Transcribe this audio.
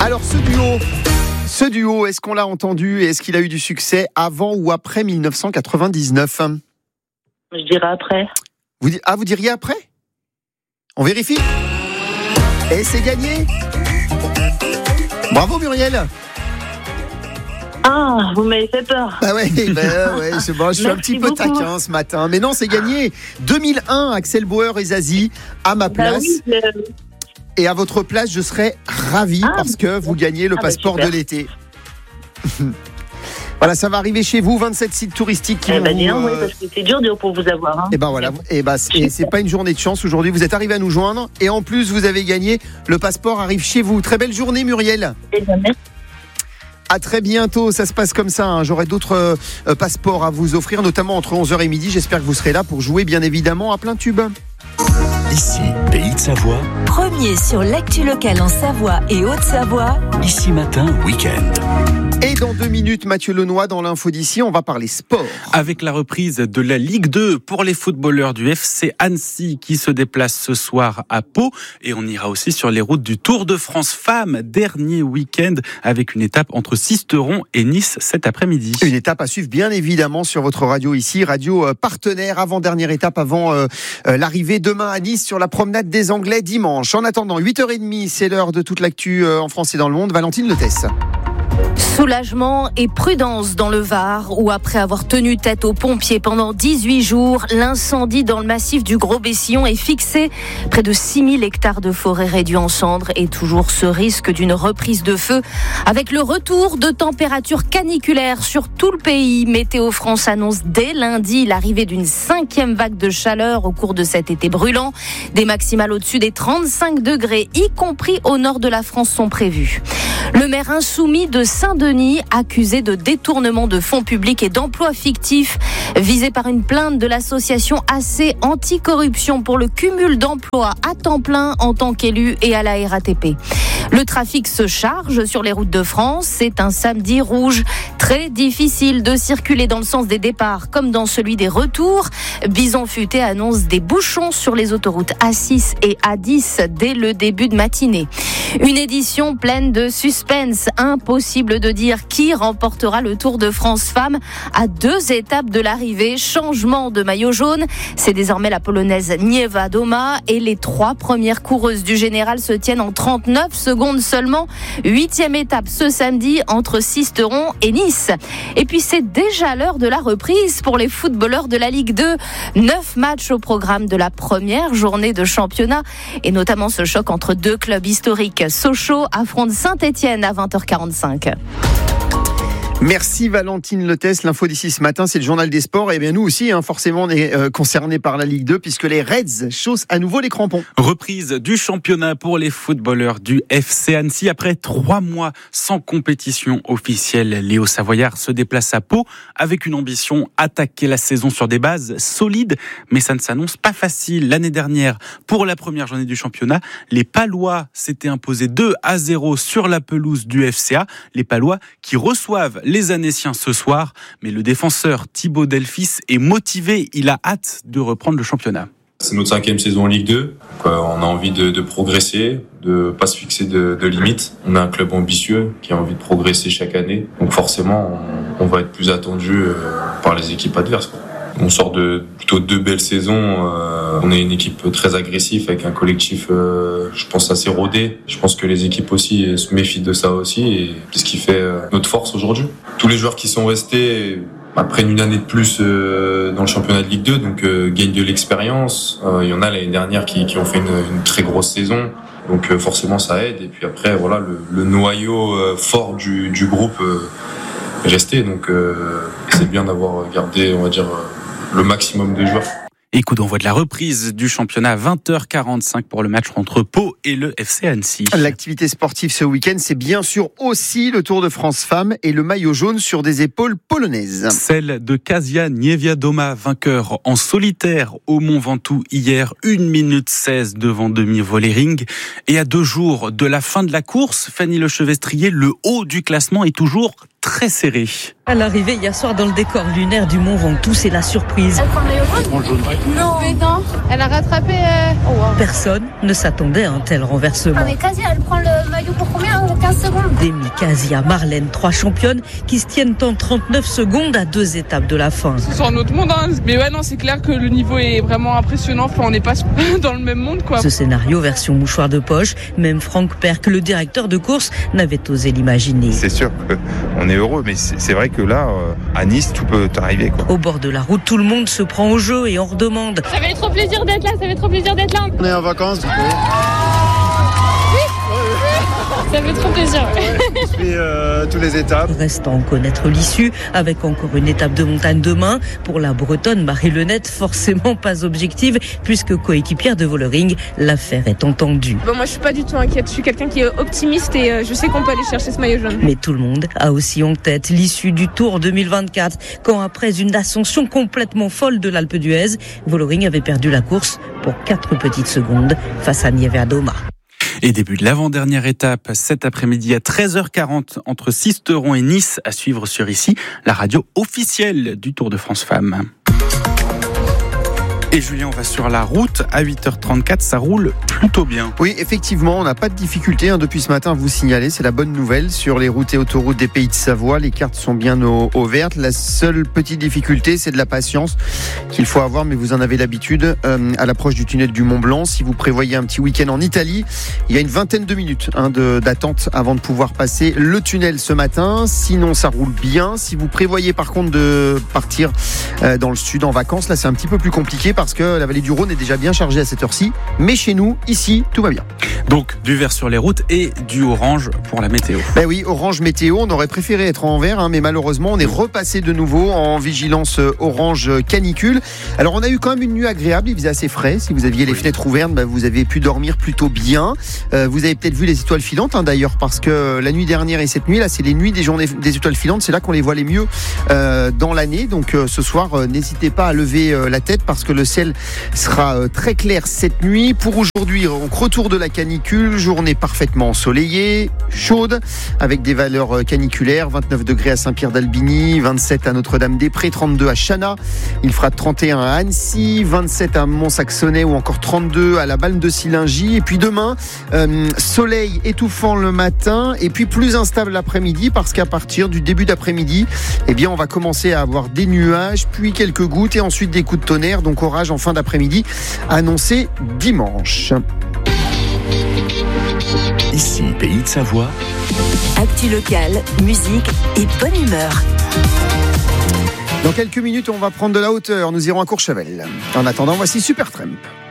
Alors ce duo, est-ce qu'on l'a entendu et est-ce qu'il a eu du succès avant ou après 1999 ? Je dirais après. Vous diriez après ? On vérifie ? Et c'est gagné ! Bravo Muriel ! Ah, vous m'avez fait peur. Ah ouais, je suis un petit peu taquin ce matin. Mais non, c'est gagné. 2001, Axel Bauer et Zazie, à ma place. Oui, Et à votre place, je serais ravi parce que vous gagnez le passeport de l'été. Voilà, ça va arriver chez vous, 27 sites touristiques qui vont oui, parce que c'est dur pour vous avoir. Hein. Et ben voilà, c'est pas une journée de chance aujourd'hui, vous êtes arrivé à nous joindre et en plus vous avez gagné, le passeport arrive chez vous. Très belle journée Muriel. Merci. À très bientôt, ça se passe comme ça, hein. J'aurai d'autres passeports à vous offrir, notamment entre 11h et midi. J'espère que vous serez là pour jouer bien évidemment à plein tube. Ici, Pays de Savoie. Premier sur l'actu locale en Savoie et Haute-Savoie. Ici Matin, week-end. Et dans 2 minutes, Mathieu Lenoy dans l'info d'ici, on va parler sport. Avec la reprise de la Ligue 2 pour les footballeurs du FC Annecy qui se déplacent ce soir à Pau. Et on ira aussi sur les routes du Tour de France Femmes, dernier week-end, avec une étape entre Sisteron et Nice cet après-midi. Une étape à suivre bien évidemment sur votre radio ici, radio partenaire, avant-dernière étape avant l'arrivée demain à Nice sur la promenade des Anglais dimanche. En attendant, 8h30, c'est l'heure de toute l'actu en France et dans le monde. Valentine Letès. Soulagement et prudence dans le Var, où après avoir tenu tête aux pompiers pendant 18 jours, l'incendie dans le massif du Gros-Bessillon est fixé. Près de 6000 hectares de forêt réduits en cendres et toujours ce risque d'une reprise de feu. Avec le retour de températures caniculaires sur tout le pays, Météo France annonce dès lundi l'arrivée d'une 5e vague de chaleur au cours de cet été brûlant. Des maximales au-dessus des 35 degrés, y compris au nord de la France, sont prévues. Le maire insoumis de Saint-Denis, accusé de détournement de fonds publics et d'emplois fictifs, visé par une plainte de l'association AC Anticorruption pour le cumul d'emplois à temps plein en tant qu'élu et à la RATP. Le trafic se charge sur les routes de France. C'est un samedi rouge. Très difficile de circuler dans le sens des départs comme dans celui des retours. Bison Futé annonce des bouchons sur les autoroutes A6 et A10 dès le début de matinée. Une édition pleine de suspense. Impossible de dire qui remportera le Tour de France Femmes à 2 étapes de l'arrivée. Changement de maillot jaune. C'est désormais la Polonaise Nieva Doma et les 3 premières coureuses du général se tiennent en 39 secondes seulement. 8e étape ce samedi entre Sisteron et Nice. Et puis c'est déjà l'heure de la reprise pour les footballeurs de la Ligue 2. 9 matchs au programme de la première journée de championnat et notamment ce choc entre 2 clubs historiques. Sochaux affronte Saint-Etienne à 20h45. Merci Valentine Letès. L'info d'ici ce matin, c'est le journal des sports. Et bien nous aussi, forcément, on est concernés par la Ligue 2 puisque les Reds chaussent à nouveau les crampons. Reprise du championnat pour les footballeurs du FC Annecy. Après 3 mois sans compétition officielle, Léo Savoyard se déplace à Pau avec une ambition, attaquer la saison sur des bases solides. Mais ça ne s'annonce pas facile. L'année dernière, pour la première journée du championnat, les Palois s'étaient imposés 2-0 sur la pelouse du FCA. Les Palois qui reçoivent les Annéciens ce soir, mais le défenseur Thibaut Delphis est motivé, il a hâte de reprendre le championnat. C'est notre 5e saison en Ligue 2, on a envie de progresser, de pas se fixer de limites. On est un club ambitieux qui a envie de progresser chaque année, donc forcément on va être plus attendu par les équipes adverses. On sort de plutôt 2 belles saisons. On est une équipe très agressive avec un collectif, je pense, assez rodé. Je pense que les équipes aussi se méfient de ça aussi et c'est ce qui fait notre force aujourd'hui. Tous les joueurs qui sont restés prennent une année de plus dans le championnat de Ligue 2, donc gagnent de l'expérience. Il y en a l'année dernière qui ont fait une très grosse saison. Donc forcément ça aide. Et puis après, voilà, le noyau fort du groupe est resté. Donc c'est bien d'avoir gardé, on va dire, le maximum de joueurs. Et coup d'envoi de la reprise du championnat à 20h45 pour le match entre Pau et le FC Annecy. L'activité sportive ce week-end, c'est bien sûr aussi le Tour de France Femmes et le maillot jaune sur des épaules polonaises. Celle de Kasia Niewiadoma, vainqueur en solitaire au Mont Ventoux hier, 1 minute 16 devant Demi-Vollering. Et à 2 jours de la fin de la course, Fanny Lechevestrier, le haut du classement est toujours très serré. À l'arrivée hier soir dans le décor lunaire du Mont Ventoux, c'est la surprise. Elle prend le maillot jaune ? Non. Mais non. Elle a rattrapé. Personne ne s'attendait à un tel renversement. Mais Casia, elle prend le maillot pour combien ? 15 secondes. Demi, Casia, Marlène, 3 championnes qui se tiennent en 39 secondes à 2 étapes de la fin. C'est un autre monde, hein. Mais ouais, non, c'est clair que le niveau est vraiment impressionnant. Enfin, on n'est pas dans le même monde, quoi. Ce scénario version mouchoir de poche, même Franck Perck, le directeur de course, n'avait osé l'imaginer. C'est sûr qu'on est heureux, mais c'est vrai que là, à Nice, tout peut arriver, quoi. Au bord de la route, tout le monde se prend au jeu et en redemande. Ça fait trop plaisir d'être là, On est en vacances, du coup. Ça fait trop plaisir. On suit toutes les étapes. Reste à en connaître l'issue, avec encore une étape de montagne demain. Pour la Bretonne, Marie Lenette, forcément pas objective, puisque coéquipière de Vollering, l'affaire est entendue. Bon, moi, je suis pas du tout inquiète. Je suis quelqu'un qui est optimiste et je sais qu'on peut aller chercher ce maillot jaune. Mais tout le monde a aussi en tête l'issue du Tour 2024, quand après une ascension complètement folle de l'Alpe d'Huez, Vollering avait perdu la course pour 4 petites secondes face à Niewiadoma. Et début de l'avant-dernière étape cet après-midi à 13h40 entre Sisteron et Nice, à suivre sur ici, la radio officielle du Tour de France Femmes. Et Julien, on va sur la route à 8h34, ça roule plutôt bien. Oui, effectivement, on n'a pas de difficulté depuis ce matin à vous signaler, c'est la bonne nouvelle sur les routes et autoroutes des Pays de Savoie. Les cartes sont bien au vert. La seule petite difficulté, c'est de la patience qu'il faut avoir, mais vous en avez l'habitude à l'approche du tunnel du Mont Blanc. Si vous prévoyez un petit week-end en Italie, il y a une vingtaine de minutes d'attente avant de pouvoir passer le tunnel ce matin. Sinon, ça roule bien. Si vous prévoyez par contre de partir dans le sud en vacances, là c'est un petit peu plus compliqué parce que la vallée du Rhône est déjà bien chargée à cette heure-ci. Mais chez nous, ici, tout va bien. Donc du vert sur les routes et du orange pour la météo. Ben oui, orange météo, on aurait préféré être en vert, mais malheureusement on est repassé de nouveau en vigilance orange canicule. Alors on a eu quand même une nuit agréable, il faisait assez frais. Si vous aviez les fenêtres ouvertes, vous avez pu dormir plutôt bien. Vous avez peut-être vu les étoiles filantes d'ailleurs, parce que la nuit dernière et cette nuit là, c'est les nuits des journées des étoiles filantes, c'est là qu'on les voit les mieux dans l'année. Donc ce soir, n'hésitez pas à lever la tête parce que le ciel sera très clair cette nuit. Pour aujourd'hui, donc retour de la canicule, journée parfaitement ensoleillée, chaude, avec des valeurs caniculaires, 29 degrés à Saint-Pierre-d'Albigny, 27 à Notre-Dame-des-Prés, 32 à Chana, il fera 31 à Annecy, 27 à Mont-Saxonnet ou encore 32 à la Balme de Sillingy. Et puis demain, soleil étouffant le matin et puis plus instable l'après-midi, parce qu'à partir du début d'après-midi, on va commencer à avoir des nuages, puis quelques gouttes et ensuite des coups de tonnerre, donc orage en fin d'après-midi annoncé dimanche. Ici, Pays de Savoie. Actu locale, musique et bonne humeur. Dans quelques minutes, on va prendre de la hauteur. Nous irons à Courchevel. En attendant, voici Supertramp.